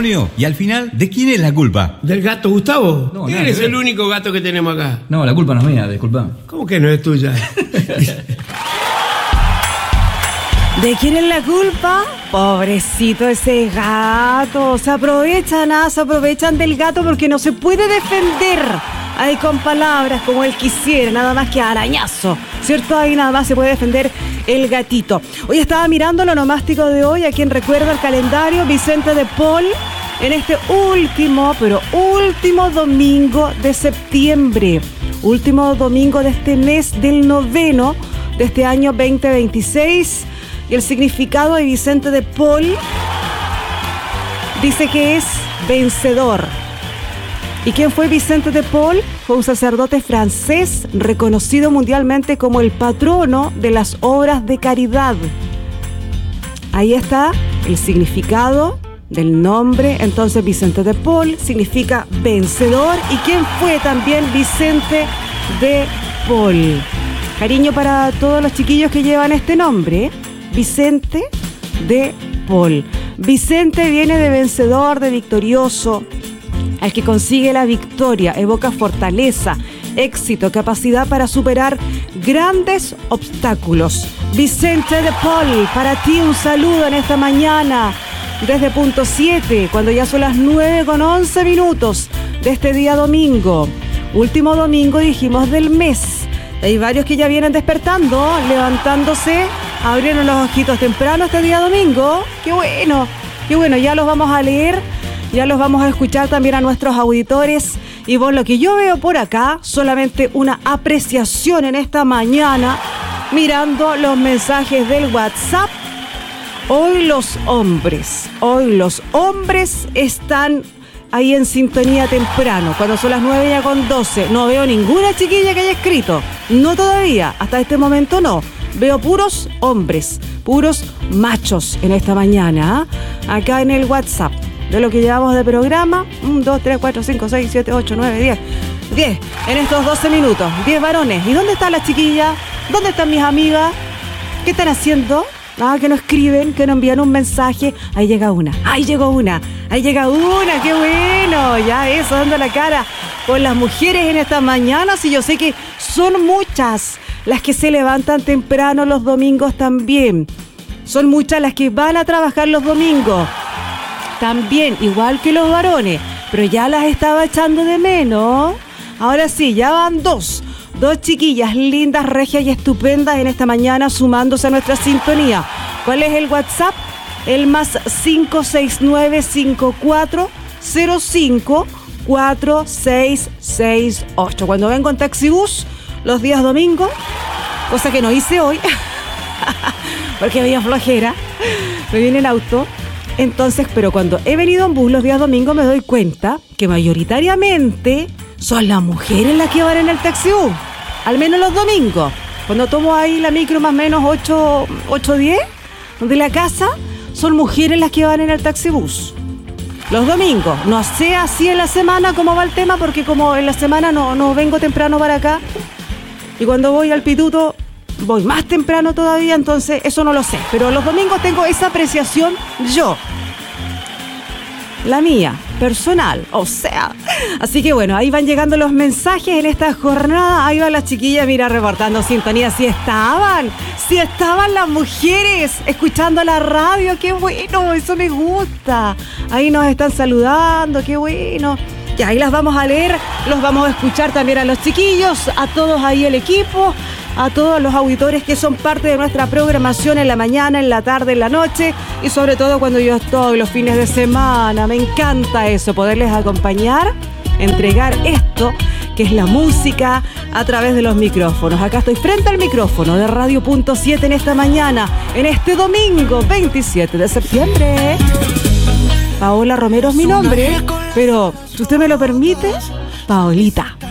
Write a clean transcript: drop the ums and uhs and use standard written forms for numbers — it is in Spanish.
matrimonio y al final, ¿de quién es la culpa? ¿Del gato Gustavo? No, Eres el único gato que tenemos acá. No, la culpa no es mía, disculpa. ¿Cómo que no es tuya? ¿De quién es la culpa? Pobrecito ese gato. Se aprovechan del gato porque no se puede defender. Ahí con palabras como él quisiera, nada más que arañazo, ¿cierto? Ahí nada más se puede defender el gatito. Hoy estaba mirando lo nomástico de hoy, a quien recuerda el calendario, Vicente de Paul, en este último domingo de septiembre. Último domingo de este mes del noveno de este año 2026. Y el significado de Vicente de Paul dice que es vencedor. ¿Y quién fue Vicente de Paul? Fue un sacerdote francés reconocido mundialmente como el patrono de las obras de caridad. Ahí está el significado del nombre. Entonces Vicente de Paul significa vencedor. ¿Y quién fue también Vicente de Paul? Cariño para todos los chiquillos que llevan este nombre, Vicente de Paul. Vicente viene de vencedor, de victorioso. Al que consigue la victoria, evoca fortaleza, éxito, capacidad para superar grandes obstáculos. Vicente de Paul, para ti un saludo en esta mañana, desde punto 7, cuando ya son las 9:11 de este día domingo. Último domingo, dijimos, del mes. Hay varios que ya vienen despertando, levantándose, abrieron los ojitos temprano este día domingo. ¡Qué bueno! ¡Qué bueno! Ya los vamos a leer. Ya los vamos a escuchar también a nuestros auditores. Y por lo que yo veo por acá, solamente una apreciación en esta mañana, mirando los mensajes del WhatsApp. Hoy los hombres están ahí en sintonía temprano, cuando son las 9:12. No veo ninguna chiquilla que haya escrito. No todavía, hasta este momento no. Veo puros hombres, puros machos en esta mañana, acá en el WhatsApp. De lo que llevamos de programa, 1, 2, 3, 4, 5, 6, 7, 8, 9, 10. 10 en estos 12 minutos, 10 varones. ¿Y dónde están las chiquillas? ¿Dónde están mis amigas? ¿Qué están haciendo? Que no escriben, que no envían un mensaje. Ahí llega una, qué bueno. Ya eso, dando la cara con las mujeres en estas mañanas. Y yo sé que son muchas las que se levantan temprano los domingos también. Son muchas las que van a trabajar los domingos también, igual que los varones, pero ya las estaba echando de menos. Ahora sí, ya van dos chiquillas lindas, regias y estupendas en esta mañana sumándose a nuestra sintonía. ¿Cuál es el WhatsApp? El más 569-5405-4668. Cuando vengo en taxibús los días domingos, cosa que no hice hoy, porque había flojera, me viene en auto. Entonces, pero cuando he venido en bus los días domingos me doy cuenta que mayoritariamente son las mujeres las que van en el taxibús, al menos los domingos. Cuando tomo ahí la micro más o menos 8:10 de la casa, son mujeres las que van en el taxibús. Los domingos, no sé así en la semana cómo va el tema, porque como en la semana no vengo temprano para acá, y cuando voy al pituto voy más temprano todavía, entonces eso no lo sé. Pero los domingos tengo esa apreciación yo. La mía, personal, o sea. Así que bueno, ahí van llegando los mensajes en esta jornada. Ahí van las chiquillas, mira, reportando sintonía. Si estaban las mujeres escuchando la radio, qué bueno, eso me gusta. Ahí nos están saludando, qué bueno. Y ahí las vamos a leer, los vamos a escuchar también a los chiquillos, a todos ahí el equipo, a todos los auditores que son parte de nuestra programación en la mañana, en la tarde, en la noche y sobre todo cuando yo estoy los fines de semana. Me encanta eso, poderles acompañar, entregar esto que es la música a través de los micrófonos. Acá estoy frente al micrófono de Radio Punto 7 en esta mañana, en este domingo 27 de septiembre. Paola Romero es mi nombre, pero si usted me lo permite, Paolita.